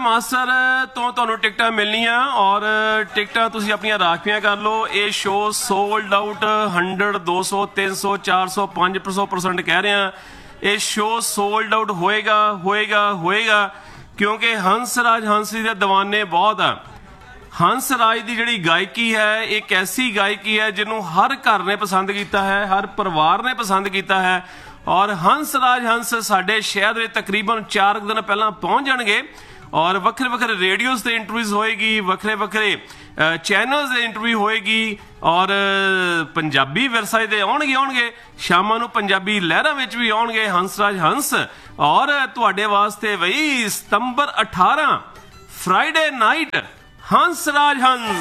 Master ਤੋਂ ਤੁਹਾਨੂੰ ਟਿਕਟਾਂ ਮਿਲਣੀਆਂ ਔਰ ਟਿਕਟਾਂ ਤੁਸੀਂ ਆਪਣੀਆਂ ਰਾਖਵੀਆਂ ਕਰ ਲਓ। ਇਹ ਸ਼ੋਅ ਸੋਲਡ ਆਊਟ 100 200 300 400 500% ਕਹਿ ਰਹੇ ਹਾਂ। ਇਹ ਸ਼ੋਅ ਸੋਲਡ ਆਊਟ ਹੋਏਗਾ ਕਿਉਂਕਿ ਹੰਸਰਾਜ ਹੰਸਰੀ ਦੇ ਦੀਵਾਨੇ ਬਹੁਤ ਆ। ਹੰਸਰਾਜ ਦੀ ਜਿਹੜੀ ਗਾਇਕੀ ਹੈ ਇੱਕ ਐਸੀ ਗਾਇਕੀ ਹੈ ਜਿਹਨੂੰ ਹਰ ਘਰ ਨੇ ਪਸੰਦ ਕੀਤਾ ਹੈ, ਹਰ ਪਰਿਵਾਰ ਨੇ ਪਸੰਦ ਕੀਤਾ ਹੈ। ਔਰ ਹੰਸਰਾਜ ਹੰਸ ਸਾਡੇ ਸ਼ਹਿਰ ਦੇ ਤਕਰੀਬਨ 4 ਦਿਨ ਪਹਿਲਾਂ ਪਹੁੰਚ ਜਾਣਗੇ ਔਰ ਵੱਖਰੇ ਰੇਡੀਓਜ਼ ਤੇ ਇੰਟਰਵਿਊਜ਼ ਹੋਏਗੀ, ਵੱਖਰੇ ਚੈਨਲਸ ਦੇ ਇੰਟਰਵਿਊ ਹੋਏਗੀ ਔਰ ਪੰਜਾਬੀ ਵਿਰਸੇ ਦੇ ਆਉਣਗੇ। ਸ਼ਾਮਾਂ ਨੂੰ ਪੰਜਾਬੀ ਲਹਿਰਾਂ ਵਿੱਚ ਵੀ ਆਉਣਗੇ ਹੰਸਰਾਜ ਹੰਸ। ਔਰ ਤੁਹਾਡੇ ਵਾਸਤੇ ਬਈ ਸਤੰਬਰ 18 ਫਰਾਈਡੇ ਨਾਈਟ ਹੰਸਰਾਜ ਹੰਸ।